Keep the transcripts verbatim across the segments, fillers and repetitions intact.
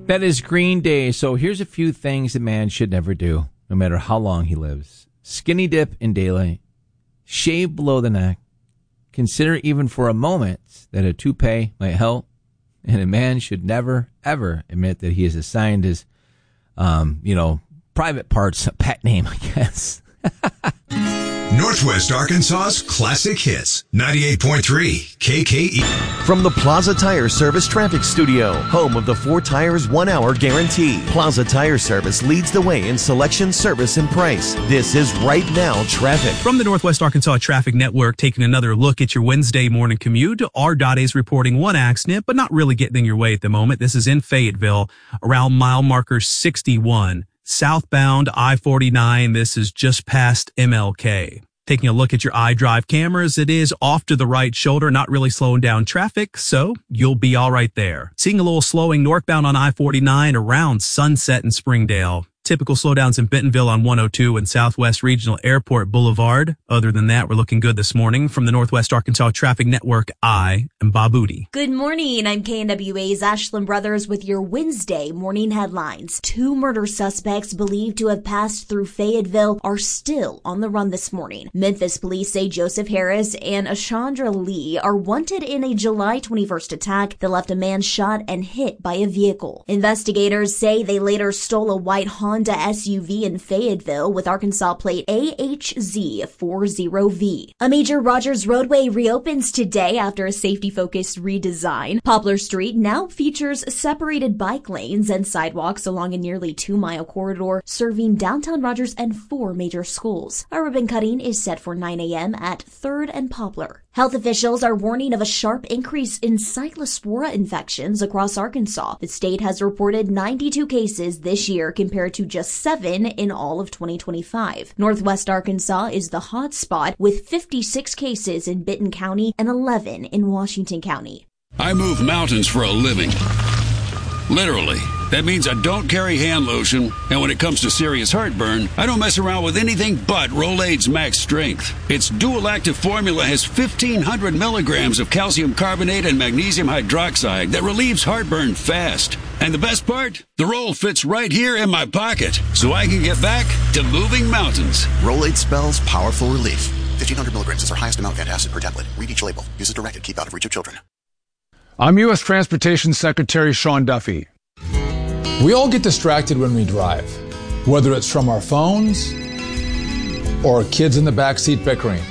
That is Green Day. So here's a few things a man should never do, no matter how long he lives. Skinny dip in daylight. Shave below the neck. Consider even for a moment that a toupee might help. And a man should never, ever admit that he has assigned his, um, you know, private parts a pet name, I guess. Northwest Arkansas's classic hits. ninety-eight point three K K E. From the Plaza Tire Service Traffic Studio, home of the four tires, one hour guarantee. Plaza Tire Service leads the way in selection, service, and price. This is Right Now Traffic. From the Northwest Arkansas Traffic Network, taking another look at your Wednesday morning commute. R DOT is reporting one accident, but not really getting in your way at the moment. This is in Fayetteville, around mile marker sixty-one. Southbound I forty-nine, this is just past M L K. Taking a look at your iDrive cameras, it is off to the right shoulder, not really slowing down traffic, so you'll be all right there. Seeing a little slowing northbound on I forty-nine around Sunset and Springdale. Typical slowdowns in Bentonville on one oh two and Southwest Regional Airport Boulevard. Other than that, we're looking good this morning. From the Northwest Arkansas Traffic Network, I am Bob Udi. Good morning. I'm K N W A's Ashlyn Brothers with your Wednesday morning headlines. Two murder suspects believed to have passed through Fayetteville are still on the run this morning. Memphis police say Joseph Harris and Ashandra Lee are wanted in a July twenty-first attack that left a man shot and hit by a vehicle. Investigators say they later stole a white Honda S U V in Fayetteville with Arkansas plate A H Z forty V. A major Rogers roadway reopens today after a safety-focused redesign. Poplar Street now features separated bike lanes and sidewalks along a nearly two-mile corridor serving downtown Rogers and four major schools. A ribbon cutting is set for nine a.m. at third and Poplar. Health officials are warning of a sharp increase in cyclospora infections across Arkansas. The state has reported ninety-two cases this year compared to just seven in all of twenty twenty-five. Northwest Arkansas is the hot spot with fifty-six cases in Benton County and eleven in Washington County. I move mountains for a living. Literally. That means I don't carry hand lotion, and when it comes to serious heartburn, I don't mess around with anything but Rolaids Max Strength. Its dual-active formula has fifteen hundred milligrams of calcium carbonate and magnesium hydroxide that relieves heartburn fast. And the best part? The roll fits right here in my pocket, so I can get back to moving mountains. Rolaids spells powerful relief. fifteen hundred milligrams is our highest amount of antacid per tablet. Read each label. Use as directed. Keep out of reach of children. I'm U S Transportation Secretary Sean Duffy. We all get distracted when we drive, whether it's from our phones or kids in the backseat bickering.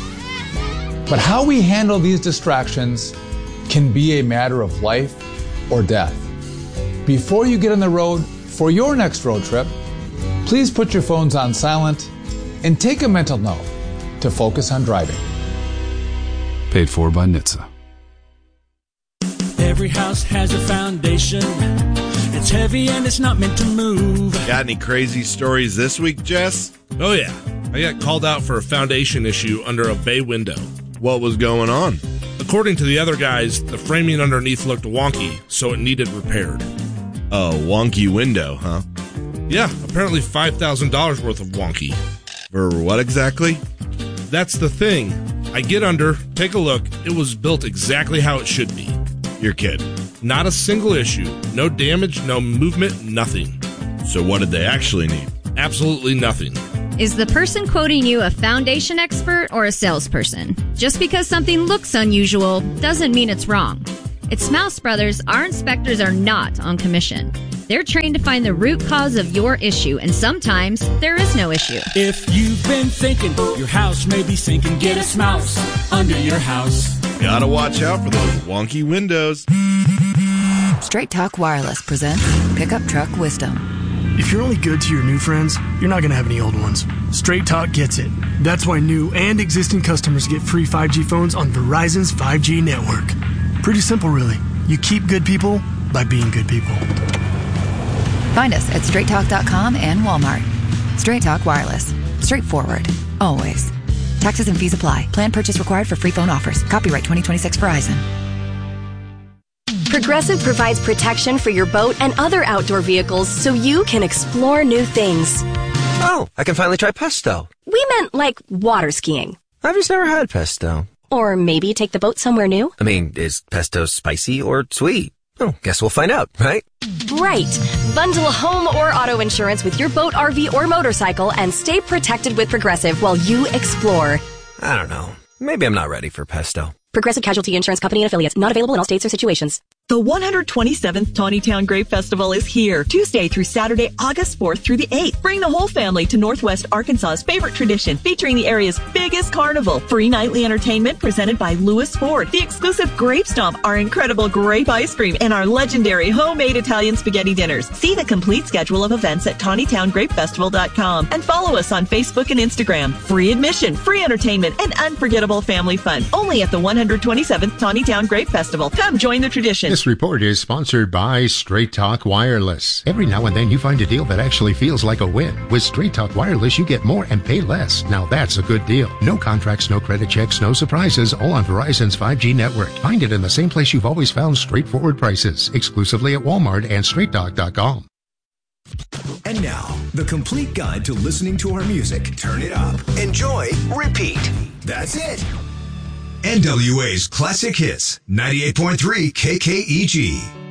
But how we handle these distractions can be a matter of life or death. Before you get on the road for your next road trip, please put your phones on silent and take a mental note to focus on driving. Paid for by N H T S A. Every house has a foundation. It's heavy and it's not meant to move. Got any crazy stories this week, Jess? Oh, yeah. I got called out for a foundation issue under a bay window. What was going on? According to the other guys, the framing underneath looked wonky, so it needed repaired. A wonky window, huh? Yeah, apparently five thousand dollars worth of wonky. For what exactly? That's the thing. I get under, take a look. It was built exactly how it should be. You're kidding. Not a single issue. No damage, no movement, nothing. So what did they actually need? Absolutely nothing. Is the person quoting you a foundation expert or a salesperson? Just because something looks unusual doesn't mean it's wrong. At Smouse Brothers, our inspectors are not on commission. They're trained to find the root cause of your issue, and sometimes there is no issue. If you've been thinking your house may be sinking, get a Smouse under your house. Gotta watch out for those wonky windows. Straight Talk Wireless presents Pickup Truck Wisdom. If you're only good to your new friends, you're not going to have any old ones. Straight Talk gets it. That's why new and existing customers get free five G phones on Verizon's five G network. Pretty simple, really. You keep good people by being good people. Find us at straight talk dot com and Walmart. Straight Talk Wireless. Straightforward. Always. Taxes and fees apply. Plan purchase required for free phone offers. Copyright twenty twenty-six Verizon. Progressive provides protection for your boat and other outdoor vehicles so you can explore new things. Oh, I can finally try pesto. We meant like water skiing. I've just never had pesto. Or maybe take the boat somewhere new. I mean, is pesto spicy or sweet? Oh, guess we'll find out, right? Right. Bundle home or auto insurance with your boat, R V, or motorcycle and stay protected with Progressive while you explore. I don't know. Maybe I'm not ready for pesto. Progressive Casualty Insurance Company and Affiliates. Not available in all states or situations. The one hundred twenty-seventh Tawnytown Grape Festival is here, Tuesday through Saturday, August fourth through the eighth. Bring the whole family to Northwest Arkansas's favorite tradition, featuring the area's biggest carnival. Free nightly entertainment presented by Lewis Ford, the exclusive Grape Stomp, our incredible grape ice cream, and our legendary homemade Italian spaghetti dinners. See the complete schedule of events at Tawnytown Grape Festival dot com and follow us on Facebook and Instagram. Free admission, free entertainment, and unforgettable family fun. Only at the one hundred twenty-seventh Tawnytown Grape Festival. Come join the tradition. This report is sponsored by Straight Talk Wireless. Every now and then you find a deal that actually feels like a win. With Straight Talk Wireless, you get more and pay less. Now that's a good deal. No contracts, no credit checks, no surprises, all on Verizon's five G network. Find it in the same place you've always found straightforward prices, exclusively at Walmart and straight talk dot com. And now, the complete guide to listening to our music. Turn it up. Enjoy. Repeat. That's it. N W A's Classic Hits, ninety-eight point three K K E G.